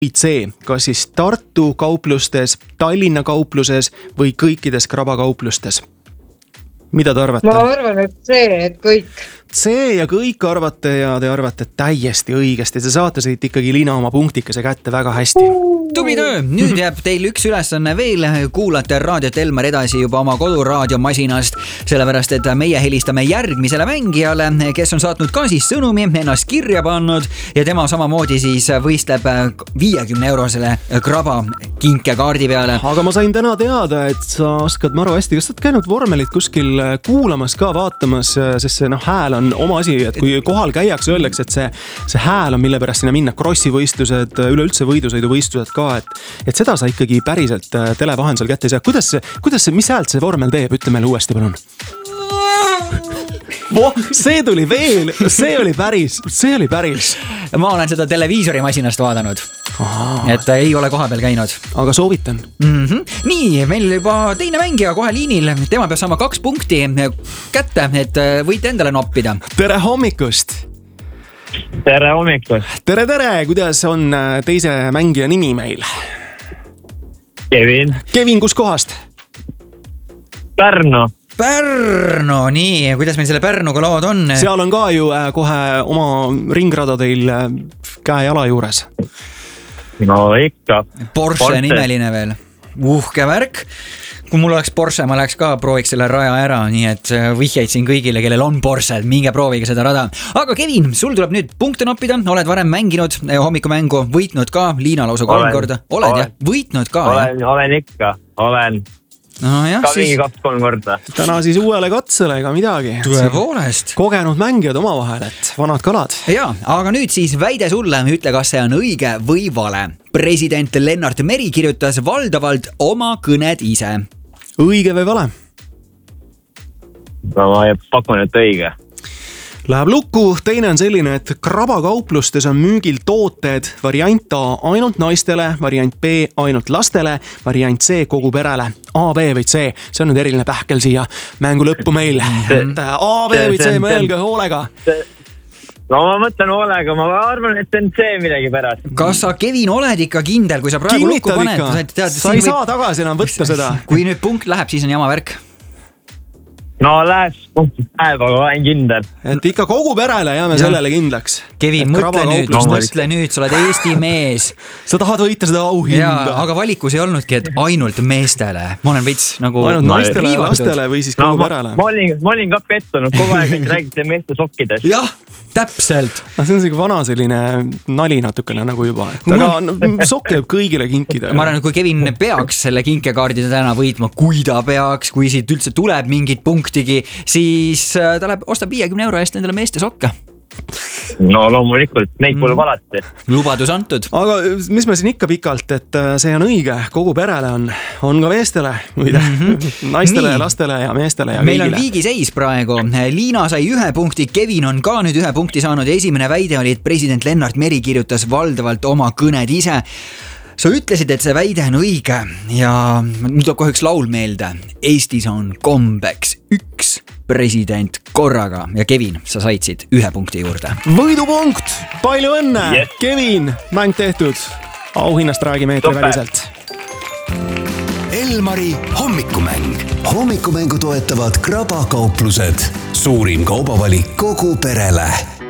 C, kas siis Tartu kauplustes, Tallinna kaupluses või kõikides krabakauplustes? Mida te arvate? Ma arvan, et see, et kõik. See ja kõik arvate ja te arvate täiesti õigesti. Te saate siit ikkagi Liina oma punktikese kätte väga hästi. Tubli töö! Nüüd jääb teil üks ülesanne veel. Kuulate raadiot Elmar edasi juba oma koduraadiomasinast, sellepärast et meie helistame järgmisele mängijale, kes on saatnud ka siis sõnumi, ennast kirja pannud ja tema samamoodi siis võistleb 50-eurosele kraba kinkekaardi peale. Aga ma sain täna teada, et sa oskad maru hästi. Kas sa oled käinud vormelit kuskil kuulamas ka, vaatamas, sest see hääl on oma asi, et kui kohal käiaks, öeldakse, et see hääl on, mille pärast sinna minna, krossivõistlused, üleüldse võidusõiduvõistlused ka, et seda sa ikkagi päriselt televahendusel kätte ei saa. Kuidas mis häält see vormel teeb? Ütle meile uuesti, palun. See tuli veel, see oli päris. Ma olen seda televiisorimasinast vaadanud, et ei ole koha peal käinud. Aga soovitan. Nii, meil juba teine mängija kohe liinil, tema peab saama 2 punkti kätte, et võite endale noppida. Tere hommikust! Tere hommikust! Tere! Kuidas on teise mängija nimi meil? Kevin, kus kohast? Pärnu, nii, kuidas meil selle Pärnuga lood on? Seal on ka ju kohe oma ringrada teil käe jala juures. No ikka. Porsche nimeline veel. Uhke värk. Kui mul oleks Porsche, ma läheks ka prooviks selle raja ära, nii et vihjeid siin kõigile, kellel on Porsche, minge prooviga seda rada. Aga Kevin, sul tuleb nüüd punkte noppida, oled varem mänginud hommikumängu, võitnud ka, Liina lausa 3 korda. Oled jah? Võitnud ka? Olen ikka. No jah, ka mingi 2-3 korda. Täna siis uuele katsele ega midagi. Tõepoolest. Kogenud mängijad oma vahel, et vanad kalad. Ja, aga nüüd siis väide sulle, ütle, kas see on õige või vale. President Lennart Meri kirjutas valdavalt oma kõned ise. Õige või vale? No, ma pakun, et õige. Läheb lukku, teine on selline, et krabakauplustes on müügil tooted variant A ainult naistele, variant B ainult lastele, variant C kogu perele. A, B või C, see on nüüd eriline pähkel siia mängu lõppu meil. A, B või C, mõelge hoolega. No ma mõtlen hoolega, ma arvan, et see on C midagi pärast. Kas sa, Kevin, oled ikka kindel, kui sa praegu lukku paned? Sa ei saa tagasi enam võtta seda. Kui nüüd punkt läheb, siis on jama värk. No läheb punktid päeva, aga olen kindel. Et ikka kogu perele jääme sellele kindlaks. Kevin, mõtle nüüd, sa oled Eesti mees. Sa tahad võita seda auhinda. Aga valikus ei olnudki, et ainult meestele. Ma olen veits nagu... Ainult naistele, lastele või siis kogu perele. Ma olin ka pettunud, kogu aeg räägite meeste sokkidest. Jah, täpselt. See on selline vana selline nali natukene nagu juba. Aga sokk jääb kõigile kinkida. Ma arvan, kui Kevin peaks selle kinkekaardi täna võitma, kui ta peaks, kui siit üldse tuleb mingid punktigi, siis ta läheb, ostab 50 euro eest nendele meeste sokke. No loomulikult, neid pole alati. Lubadus antud. Aga mis me siin ikka pikalt, et see on õige, kogu perele on ka meestele, naistele, lastele ja meestele ja meil kõigile. On viigiseis praegu. Liina sai 1 punkti, Kevin on ka nüüd 1 punkti saanud ja esimene väide oli, et president Lennart Meri kirjutas valdavalt oma kõned ise. Sa ütlesid, et see väide on õige ja nüüd tuleb kohe üks laul meelde. Eestis on kombeks 1 president korraga ja Kevin, sa said siit 1 punkti juurde. Võidupunkt! Palju õnne! Yes. Kevin, mäng tehtud. Auhinnast räägime eetriväliselt. Elmari hommikumäng. Hommikumängu toetavad krabakauplused. Suurim kaubavalik kogu perele.